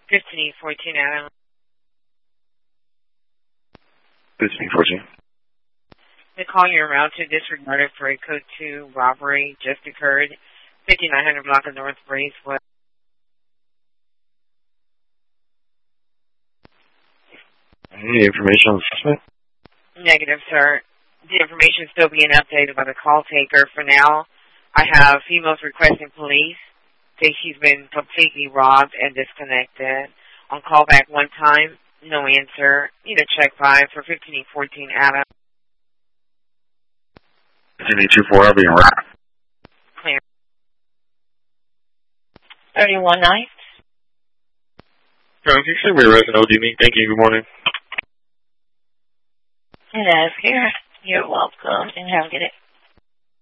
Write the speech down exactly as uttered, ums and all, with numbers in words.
fifteen fourteen Adam. fifteen fourteen. The call you're around to disregarded for a code two robbery just occurred. fifty-nine hundred block of North Braceway. Any information on the suspect? Negative, sir. The information is still being updated by the call taker. For now, I have females requesting police. Say she's been completely robbed and disconnected. On call back one time, no answer. Need a check five for fifteen fourteen Adam. fifteen two four, I'll be in route. Clear. thirty-one nine. Can you say we're arresting O D me? Thank you. Good morning. It is here. You're welcome and have a good day.